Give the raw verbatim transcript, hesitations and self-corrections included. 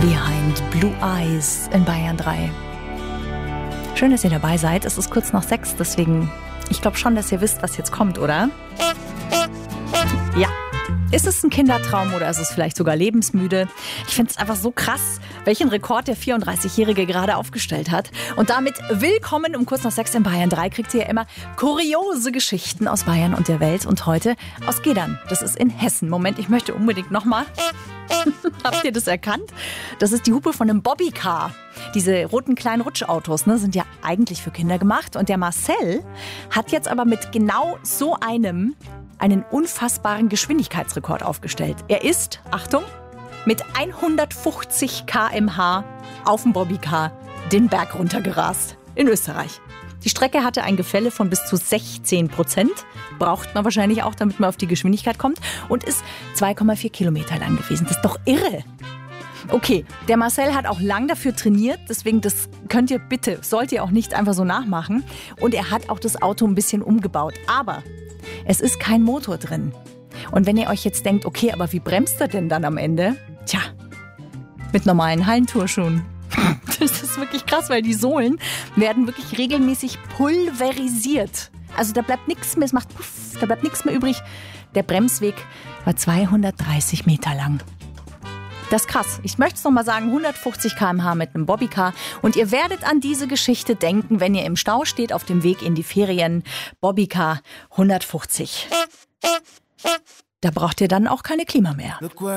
Behind Blue Eyes in Bayern drei. Schön, dass ihr dabei seid. Es ist kurz nach sechs, deswegen, ich glaube schon, dass ihr wisst, was jetzt kommt, oder? Ja. Ist es ein Kindertraum oder ist es vielleicht sogar lebensmüde? Ich finde es einfach so krass, welchen Rekord der vierunddreißigjährige gerade aufgestellt hat. Und damit willkommen um kurz nach sechs in Bayern drei. Kriegt ihr ja immer kuriose Geschichten aus Bayern und der Welt. Und heute aus Gedern. Das ist in Hessen. Moment, ich möchte unbedingt nochmal. Habt ihr das erkannt? Das ist die Hupe von einem Bobbycar. Diese roten kleinen Rutschautos, ne, sind ja eigentlich für Kinder gemacht. Und der Marcel hat jetzt aber mit genau so einem einen unfassbaren Geschwindigkeitsrekord aufgestellt. Er ist, Achtung, mit hundertfünfzig Kilometer pro Stunde auf dem Bobbycar den Berg runtergerast in Österreich. Die Strecke hatte ein Gefälle von bis zu sechzehn Prozent. Braucht man wahrscheinlich auch, damit man auf die Geschwindigkeit kommt. Und ist zwei Komma vier Kilometer lang gewesen. Das ist doch irre. Okay, der Marcel hat auch lang dafür trainiert. Deswegen, das könnt ihr bitte, sollt ihr auch nicht einfach so nachmachen. Und er hat auch das Auto ein bisschen umgebaut. Aber es ist kein Motor drin. Und wenn ihr euch jetzt denkt, okay, aber wie bremst er denn dann am Ende? Tja, mit normalen Hallenturnschuhen. Das ist wirklich krass, weil die Sohlen werden wirklich regelmäßig pulverisiert. Also da bleibt nichts mehr, es macht puff, da bleibt nichts mehr übrig. Der Bremsweg war zweihundertdreißig Meter lang. Das ist krass. Ich möchte es nochmal sagen, hundertfünfzig Kilometer pro Stunde mit einem Bobbycar. Und ihr werdet an diese Geschichte denken, wenn ihr im Stau steht auf dem Weg in die Ferien. Bobbycar hundertfünfzig. Da braucht ihr dann auch keine Klima mehr.